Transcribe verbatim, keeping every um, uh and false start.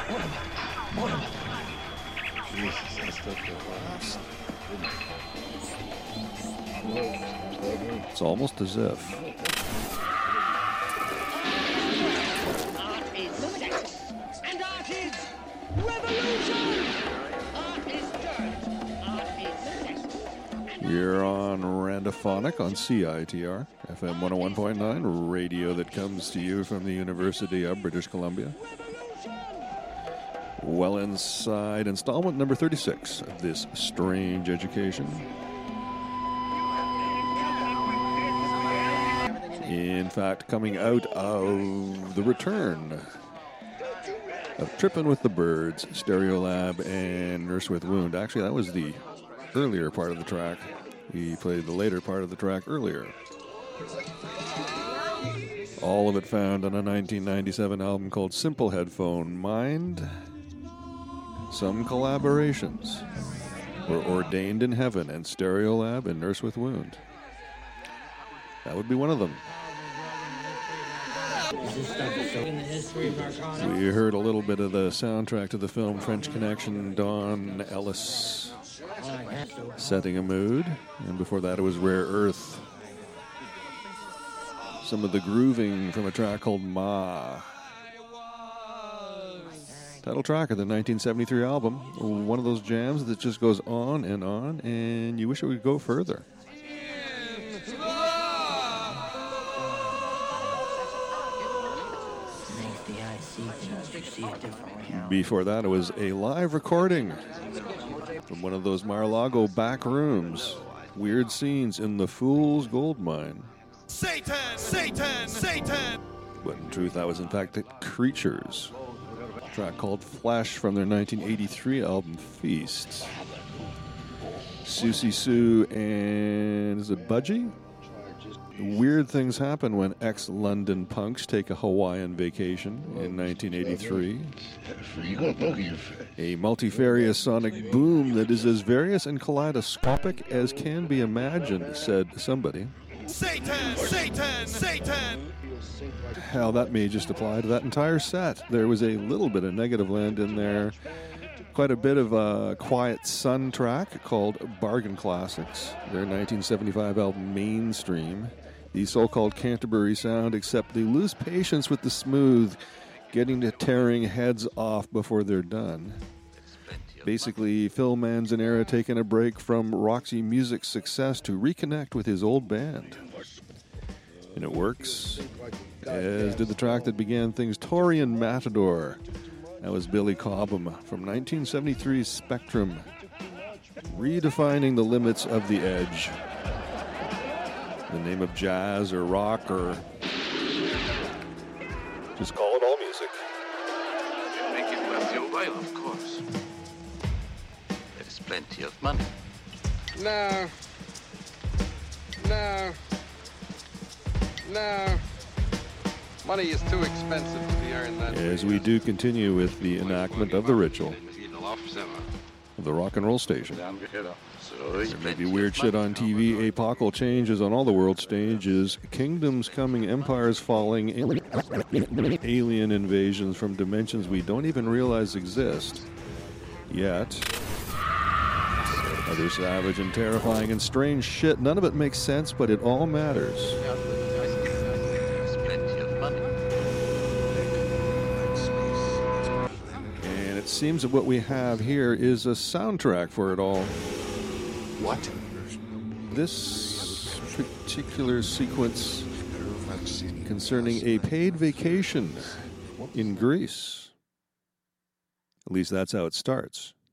It's almost as if. Art is sex, and art is revolution. Art is dirt. Art is sex. You're on Randophonic on C I T R, F M one oh one point nine, radio that comes to you from the University of British Columbia. Well inside installment number thirty-six of this strange education. In fact, coming out of the return of Trippin' with the Birds, Stereolab, and Nurse with Wound. Actually, that was the earlier part of the track. We played the later part of the track earlier. All of it found on a nineteen ninety-seven album called Simple Headphone Mind. Some collaborations were Ordained in Heaven and Stereolab and Nurse with Wound. That would be one of them. We heard a little bit of the soundtrack to the film French Connection, Don Ellis setting a mood, and before that it was Rare Earth. Some of the grooving from a track called Ma. Title track of the nineteen seventy-three album. One of those jams that just goes on and on, and you wish it would go further. Before that, it was a live recording from one of those Mar-a-Lago back rooms. Weird scenes in the Fool's Gold Mine. Satan! Satan! Satan! But in truth, that was in fact the Creatures. A track called Flesh from their nineteen eighty-three album Feast. Susie Sue and is it Budgie? Weird things happen when ex-London punks take a Hawaiian vacation in nineteen eighty-three. A multifarious sonic boom that is as various and kaleidoscopic as can be imagined, said somebody. Satan! Satan! Satan! Hell, that may just apply to that entire set. There was a little bit of Negative Land in there. Quite a bit of a Quiet Sun track called Bargain Classics, their nineteen seventy-five album Mainstream. The so-called Canterbury sound, except they lose patience with the smooth, getting to tearing heads off before they're done. Basically, Phil Manzanera taking a break from Roxy Music's success to reconnect with his old band. And it works, as did the track that began things, Taurian Matador. That was Billy Cobham from nineteen seventy-three's Spectrum, redefining the limits of the edge. The name of jazz or rock or just call it all music. You make it worth your while, of course. There's plenty of money. No. No. No. Money is too expensive to be earned that As we do continue with the enactment of the ritual of the rock and roll station. There may be weird shit on T V, apocal changes on all the world stages, kingdoms coming, empires falling, alien invasions from dimensions we don't even realize exist yet. Other savage and terrifying and strange shit. None of it makes sense, but it all matters. And it seems that what we have here is a soundtrack for it all. What? This particular sequence concerning a paid vacation in Greece. At least that's how it starts.